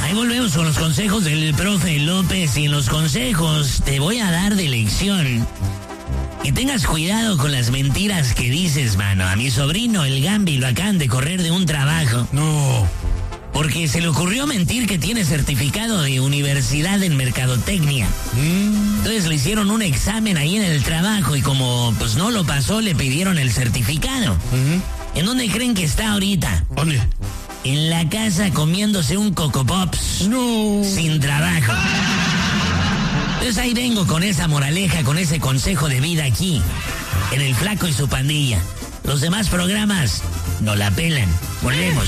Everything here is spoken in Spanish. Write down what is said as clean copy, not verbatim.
Ahí volvemos con los consejos del profe López, y en los consejos te voy a dar de lección que tengas cuidado con las mentiras que dices, mano. A mi sobrino, el Gambi, lo acaban de correr de un trabajo. No. Porque se le ocurrió mentir que tiene certificado de universidad en mercadotecnia. Entonces le hicieron un examen ahí en el trabajo y como pues no lo pasó, le pidieron el certificado. ¿En dónde creen que está ahorita? ¿Dónde? En la casa comiéndose un Coco Pops. No. Sin trabajo. Entonces ahí vengo con esa moraleja, con ese consejo de vida aquí, en El Flaco y su Pandilla. Los demás programas no la pelan. Volvemos.